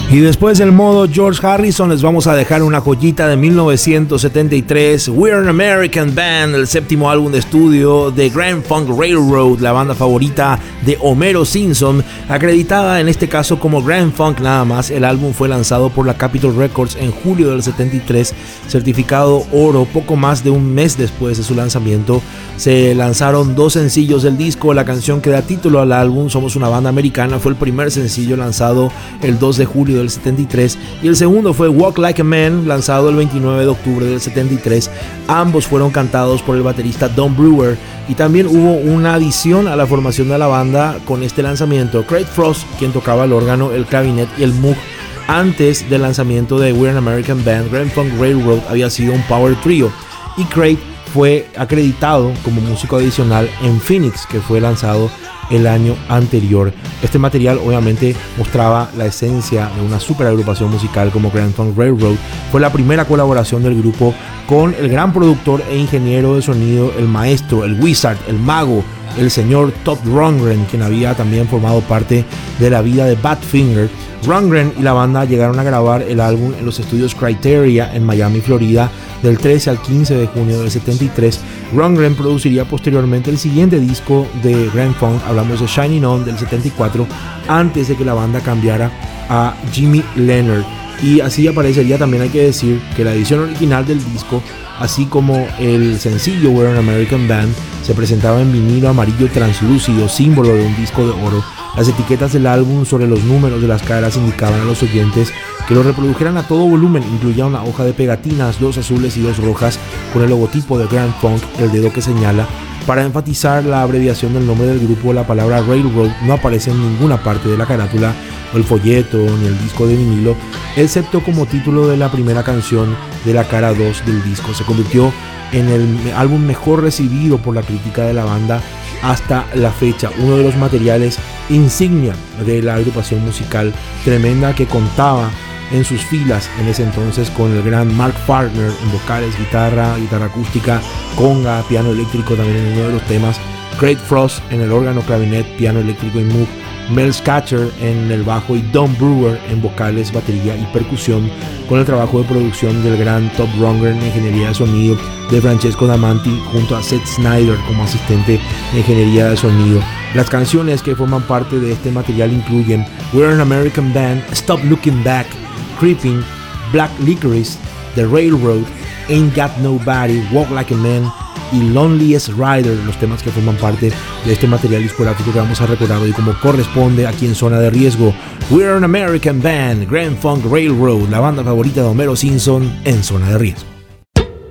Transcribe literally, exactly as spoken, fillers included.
Y después del modo George Harrison les vamos a dejar una joyita de mil novecientos setenta y tres, We're an American Band, el séptimo álbum de estudio de Grand Funk Railroad, la banda favorita de Homero Simpson, acreditada en este caso como Grand Funk nada más. El álbum fue lanzado por la Capitol Records en julio del setenta y tres, certificado oro poco más de un mes después de su lanzamiento. Se lanzaron dos sencillos del disco. La canción que da título al álbum, Somos una banda americana, fue el primer sencillo lanzado el dos de julio del setenta y tres, y el segundo fue Walk Like a Man, lanzado el veintinueve de octubre del setenta y tres. Ambos fueron cantados por el baterista Don Brewer, y también hubo una adición a la formación de la banda con este lanzamiento: Craig Frost, quien tocaba el órgano, el clarinet y el moog. Antes del lanzamiento de We're an American Band, Grand Funk Railroad había sido un power trio, y Craig fue acreditado como músico adicional en Phoenix, que fue lanzado el año anterior. Este material obviamente mostraba la esencia de una super agrupación musical como Grand Funk Railroad. Fue la primera colaboración del grupo con el gran productor e ingeniero de sonido, el maestro, el wizard, el mago, el señor Todd Rundgren, quien había también formado parte de la vida de Badfinger. Rundgren y la banda llegaron a grabar el álbum en los estudios Criteria en Miami, Florida, del trece al quince de junio del setenta y tres. Rundgren produciría posteriormente el siguiente disco de Grand Funk, hablamos de Shining On del setenta y cuatro, antes de que la banda cambiara a Jimmy Leonard. Y así aparecería, también hay que decir, que la edición original del disco, así como el sencillo We're an American Band, se presentaba en vinilo amarillo translúcido, símbolo de un disco de oro. Las etiquetas del álbum sobre los números de las caras indicaban a los oyentes que lo reprodujeran a todo volumen. Incluía una hoja de pegatinas, dos azules y dos rojas, con el logotipo de Grand Funk, el dedo que señala. Para enfatizar la abreviación del nombre del grupo, la palabra Railroad no aparece en ninguna parte de la carátula, o el folleto, ni el disco de vinilo, excepto como título de la primera canción de la cara dos del disco. Se convirtió en el álbum mejor recibido por la crítica de la banda hasta la fecha, uno de los materiales insignia de la agrupación musical tremenda, que contaba en sus filas en ese entonces con el gran Mark Farner en vocales, guitarra, guitarra acústica, conga, piano eléctrico también en uno de los temas, Craig Frost en el órgano, clarinet, piano eléctrico y moog, Mel Scatcher en el bajo y Don Brewer en vocales, batería y percusión, con el trabajo de producción del gran Todd Rundgren en ingeniería de sonido, de Francesco Damanti junto a Seth Snyder como asistente de ingeniería de sonido. Las canciones que forman parte de este material incluyen We're an American Band, Stop Looking Back, Creeping, Black Licorice, The Railroad, Ain't Got Nobody, Walk Like a Man y Loneliest Rider, los temas que forman parte de este material discográfico que vamos a recordar hoy como corresponde aquí en Zona de Riesgo. We're an American Band, Grand Funk Railroad, la banda favorita de Homero Simpson en Zona de Riesgo.